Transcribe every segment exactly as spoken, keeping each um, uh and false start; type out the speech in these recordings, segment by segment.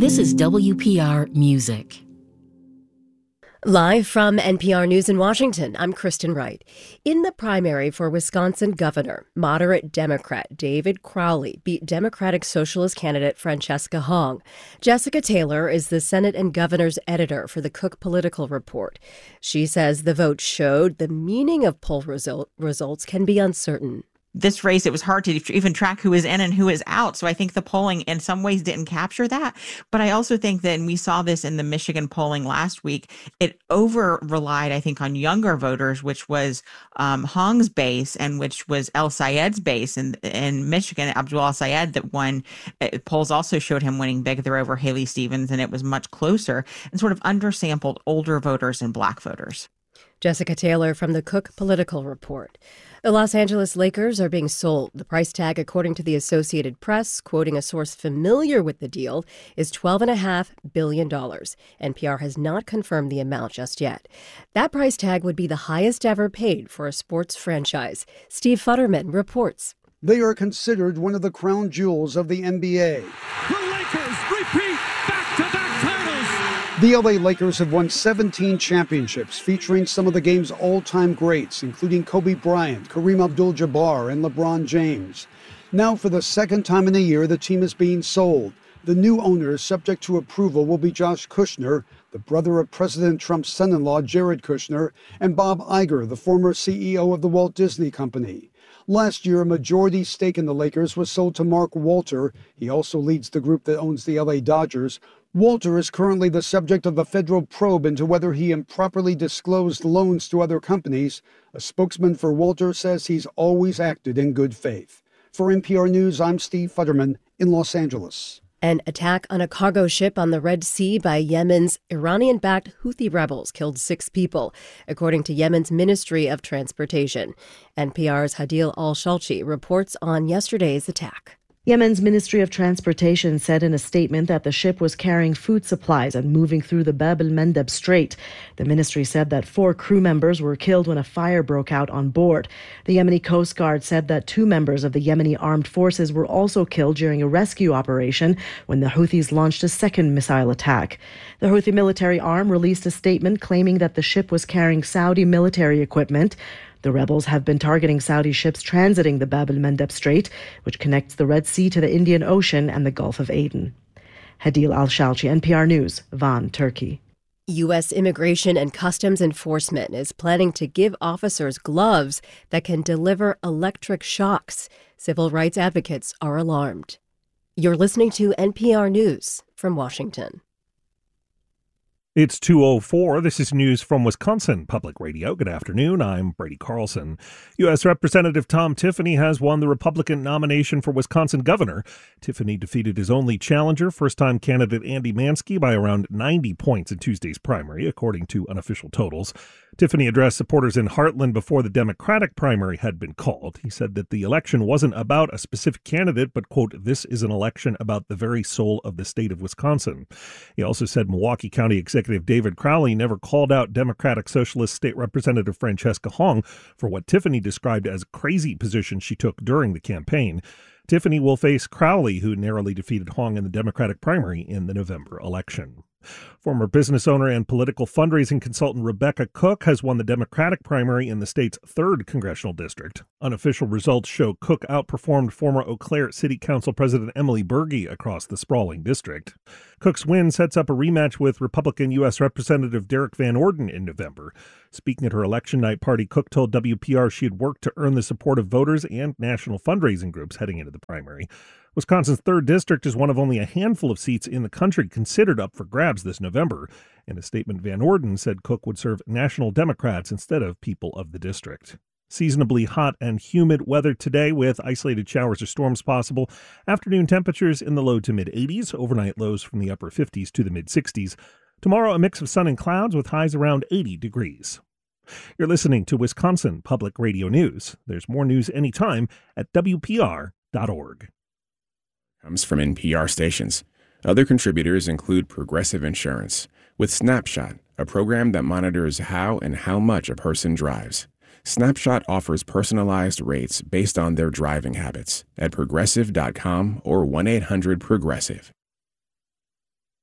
This is W P R Music. Live from N P R News in Washington, I'm Kristen Wright. In the primary for Wisconsin governor, moderate Democrat David Crowley beat Democratic Socialist candidate Francesca Hong. Jessica Taylor is the Senate and governor's editor for the Cook Political Report. She says the vote showed the meaning of poll result, results can be uncertain. This race, it was hard to even track who is in and who is out. So I think the polling in some ways didn't capture that. But I also think that, and we saw this in the Michigan polling last week, it over relied, I think, on younger voters, which was um, Hong's base and which was El Sayed's base in, in Michigan, Abdul El Sayed, that won. Uh, polls also showed him winning big there over Haley Stevens, and it was much closer and sort of undersampled older voters and black voters. Jessica Taylor from the Cook Political Report. The Los Angeles Lakers are being sold. The price tag, according to the Associated Press, quoting a source familiar with the deal, is twelve point five billion dollars. N P R has not confirmed the amount just yet. That price tag would be the highest ever paid for a sports franchise. Steve Futterman reports. They are considered one of the crown jewels of the N B A. The Lakers repeat back-to-back titles. The L A Lakers have won seventeen championships, featuring some of the game's all-time greats, including Kobe Bryant, Kareem Abdul-Jabbar, and LeBron James. Now, for the second time in a year, the team is being sold. The new owners, subject to approval, will be Josh Kushner, the brother of President Trump's son-in-law, Jared Kushner, and Bob Iger, the former C E O of the Walt Disney Company. Last year, a majority stake in the Lakers was sold to Mark Walter. He also leads the group that owns the L A Dodgers. Walter is currently the subject of a federal probe into whether he improperly disclosed loans to other companies. A spokesman for Walter says he's always acted in good faith. For N P R News, I'm Steve Futterman in Los Angeles. An attack on a cargo ship on the Red Sea by Yemen's Iranian-backed Houthi rebels killed six people, according to Yemen's Ministry of Transportation. N P R's Hadil Al-Shalchi reports on yesterday's attack. Yemen's Ministry of Transportation said in a statement that the ship was carrying food supplies and moving through the Bab el-Mandeb Strait. The ministry said that four crew members were killed when a fire broke out on board. The Yemeni Coast Guard said that two members of the Yemeni armed forces were also killed during a rescue operation when the Houthis launched a second missile attack. The Houthi military arm released a statement claiming that the ship was carrying Saudi military equipment. The rebels have been targeting Saudi ships transiting the Bab el-Mandeb Strait, which connects the Red Sea to the Indian Ocean and the Gulf of Aden. Hadil Al-Shalchi, N P R News, Van, Turkey. U S Immigration and Customs Enforcement is planning to give officers gloves that can deliver electric shocks. Civil rights advocates are alarmed. You're listening to N P R News from Washington. It's two oh four. This is news from Wisconsin Public Radio. Good afternoon. I'm Brady Carlson. U S Representative Tom Tiffany has won the Republican nomination for Wisconsin governor. Tiffany defeated his only challenger, first-time candidate Andy Mansky, by around ninety points in Tuesday's primary, according to unofficial totals. Tiffany addressed supporters in Heartland before the Democratic primary had been called. He said that the election wasn't about a specific candidate, but, quote, this is an election about the very soul of the state of Wisconsin. He also said Milwaukee County Executive David Crowley never called out Democratic Socialist State Representative Francesca Hong for what Tiffany described as a crazy position she took during the campaign. Tiffany will face Crowley, who narrowly defeated Hong in the Democratic primary in the November election. Former business owner and political fundraising consultant Rebecca Cook has won the Democratic primary in the state's third congressional district. Unofficial results show Cook outperformed former Eau Claire City Council President Emily Berge across the sprawling district. Cook's win sets up a rematch with Republican U S Representative Derek Van Orden in November. Speaking at her election night party, Cook told W P R she had worked to earn the support of voters and national fundraising groups heading into the primary. Wisconsin's third district is one of only a handful of seats in the country considered up for grabs this November. In a statement, Van Orden said Cook would serve national Democrats instead of people of the district. Seasonably hot and humid weather today with isolated showers or storms possible. Afternoon temperatures in the low to mid-eighties, overnight lows from the upper fifties to the mid-sixties. Tomorrow, a mix of sun and clouds with highs around eighty degrees. You're listening to Wisconsin Public Radio News. There's more news anytime at W P R dot org. Comes from N P R stations. Other contributors include Progressive Insurance, with Snapshot, a program that monitors how and how much a person drives. Snapshot offers personalized rates based on their driving habits at progressive dot com or one eight hundred progressive.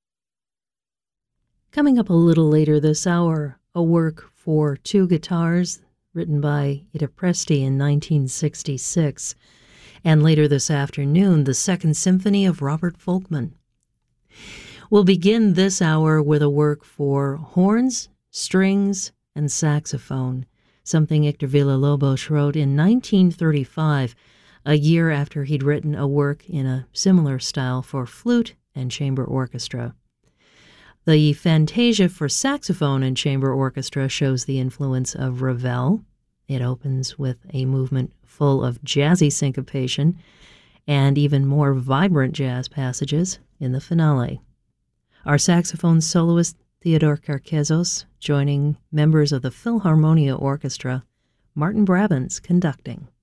Coming up a little later this hour, a work for two guitars written by Ida Presti in nineteen sixty-six. And later this afternoon, the Second Symphony of Robert Folkman. We'll begin this hour with a work for horns, strings, and saxophone, something Hector Villa-Lobos wrote in nineteen thirty-five, a year after he'd written a work in a similar style for flute and chamber orchestra. The Fantasia for saxophone and chamber orchestra shows the influence of Ravel. It opens with a movement full of jazzy syncopation and even more vibrant jazz passages in the finale. Our saxophone soloist Theodore Carquezos joining members of the Philharmonia Orchestra, Martin Brabants conducting.